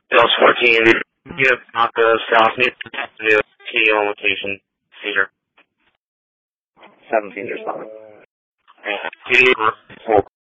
Bills 14, give Bronco South New key on location, Cedar. 17 responding. Cedar,